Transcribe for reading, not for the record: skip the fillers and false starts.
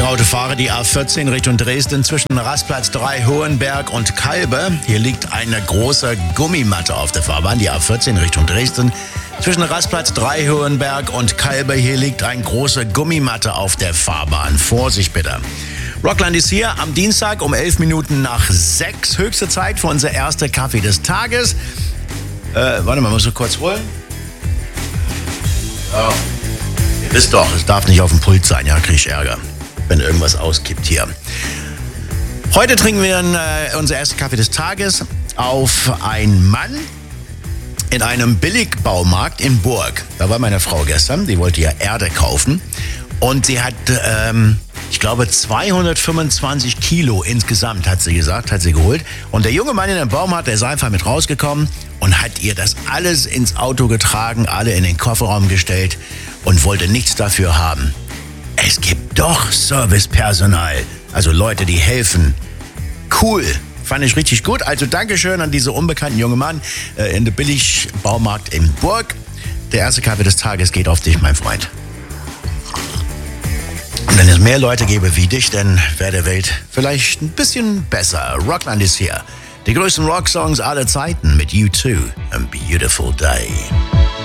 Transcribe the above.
Autofahrer, die A14 Richtung Dresden zwischen Rastplatz 3 Hohenberg und Kalbe. Hier liegt eine große Gummimatte auf der Fahrbahn, die A14 Richtung Dresden. Zwischen Rastplatz 3 Hohenberg und Kalbe, hier liegt eine große Gummimatte auf der Fahrbahn. Vorsicht bitte. Rockland ist hier am Dienstag um 11 Minuten nach 6. Höchste Zeit für unser erster Kaffee des Tages. Warte mal, muss ich kurz holen? Ja. Ihr wisst doch, es darf nicht auf dem Pult sein, ja, krieg ich Ärger, wenn irgendwas auskippt hier. Heute trinken wir unser erster Kaffee des Tages auf einen Mann in einem Billigbaumarkt in Burg. Da war meine Frau gestern, die wollte ja Erde kaufen und sie hat, ich glaube 225 Kilo insgesamt, hat sie gesagt, hat sie geholt. Und der junge Mann in dem Baumarkt, der ist einfach mit rausgekommen und hat ihr das alles ins Auto getragen, alle in den Kofferraum gestellt und wollte nichts dafür haben. Es gibt doch Servicepersonal, also Leute, die helfen. Cool, fand ich richtig gut. Also Dankeschön an diese unbekannten jungen Mann in der Billigbaumarkt in Burg. Der erste Kaffee des Tages geht auf dich, mein Freund. Und wenn es mehr Leute gäbe wie dich, dann wäre der Welt vielleicht ein bisschen besser. Rockland ist hier. Die größten Rocksongs aller Zeiten mit U2, A Beautiful Day.